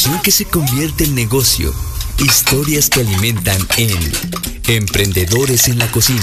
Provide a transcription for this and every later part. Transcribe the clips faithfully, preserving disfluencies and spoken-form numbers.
Pasión que se convierte en negocio. Historias que alimentan en Emprendedores en la Cocina.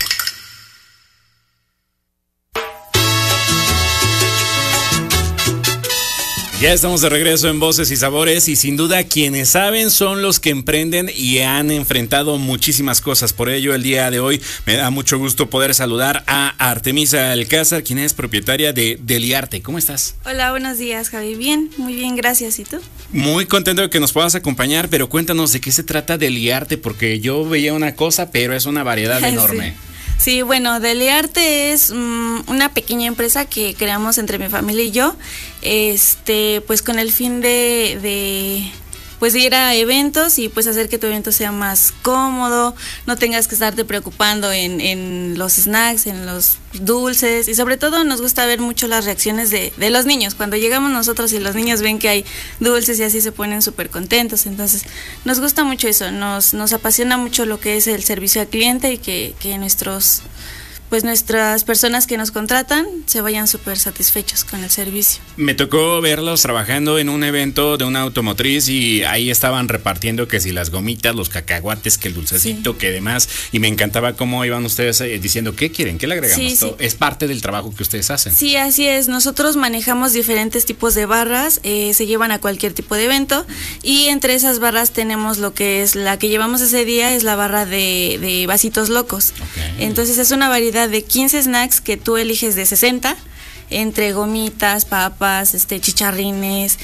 Ya estamos de regreso en Voces y Sabores y sin duda quienes saben son los que emprenden y han enfrentado muchísimas cosas. Por ello el día de hoy me da mucho gusto poder saludar a Artemisa Alcázar, quien es propietaria de Deliarte. ¿Cómo estás? Hola, buenos días, Javi. Bien, muy bien, gracias. ¿Y tú? Muy contento de que nos puedas acompañar, pero cuéntanos de qué se trata Deliarte, porque yo veía una cosa, pero es una variedad enorme. Sí. Sí, bueno, Deliarte es um, una pequeña empresa que creamos entre mi familia y yo, este, pues con el fin de, de pues de ir a eventos y pues hacer que tu evento sea más cómodo, no tengas que estarte preocupando en, en los snacks, en los dulces, y sobre todo nos gusta ver mucho las reacciones de, de los niños. Cuando llegamos nosotros y los niños ven que hay dulces y así se ponen súper contentos, entonces nos gusta mucho eso, nos, nos apasiona mucho lo que es el servicio al cliente y que, que nuestros pues nuestras personas que nos contratan se vayan súper satisfechos con el servicio. Me tocó verlos trabajando en un evento de una automotriz y ahí estaban repartiendo que si las gomitas, los cacahuates, que el dulcecito, sí, que demás, y me encantaba cómo iban ustedes eh, diciendo, ¿qué quieren? ¿Qué le agregamos? Sí, sí. Es parte del trabajo que ustedes hacen. Sí, así es. Nosotros manejamos diferentes tipos de barras, eh, se llevan a cualquier tipo de evento, y entre esas barras tenemos lo que es, la que llevamos ese día es la barra de, de vasitos locos. Okay. Entonces es una variedad de quince snacks que tú eliges de sesenta, entre gomitas, papas, este, chicharrines,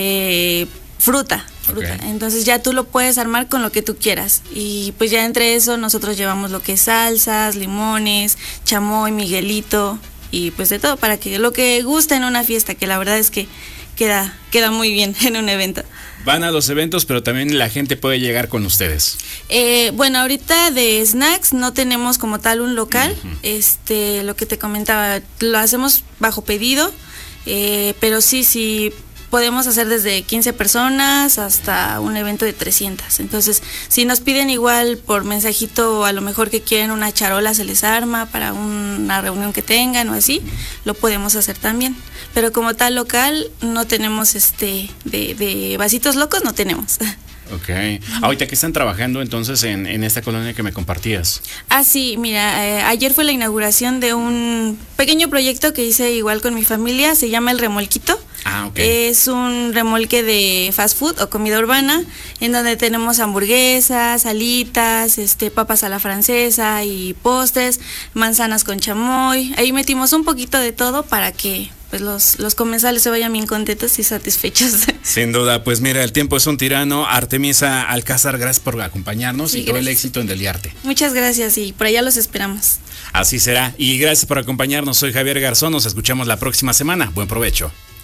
eh, fruta, fruta. Okay. Entonces ya tú lo puedes armar con lo que tú quieras. Y pues ya entre eso nosotros llevamos lo que es salsas, limones, chamoy, miguelito y pues de todo para que lo que guste en una fiesta, que la verdad es que queda, queda muy bien en un evento. Van a los eventos, pero también la gente puede llegar con ustedes. Eh, bueno, ahorita de snacks no tenemos como tal un local. Uh-huh. Este, lo que te comentaba, lo hacemos bajo pedido, eh, pero sí, sí podemos hacer desde quince personas hasta un evento de trescientas. Entonces, si nos piden igual por mensajito, a lo mejor que quieren una charola, se les arma para una reunión que tengan o así, lo podemos hacer también. Pero como tal local no tenemos este de, de vasitos locos, no tenemos. Ok. Ahorita que están trabajando entonces en, en esta colonia que me compartías. Ah, sí, mira, eh, ayer fue la inauguración de un pequeño proyecto que hice igual con mi familia, se llama El Remolquito. Ah, ok. Es un remolque de fast food o comida urbana, en donde tenemos hamburguesas, alitas, este, papas a la francesa y postres, manzanas con chamoy. Ahí metimos un poquito de todo para que pues los, los comensales se vayan bien contentos y satisfechos. Sin duda, pues mira, el tiempo es un tirano. Artemisa Alcázar, gracias por acompañarnos, sí, y todo el éxito en Deliarte. Muchas gracias y por allá los esperamos. Así será, y gracias por acompañarnos. Soy Javier Garzón, nos escuchamos la próxima semana. Buen provecho.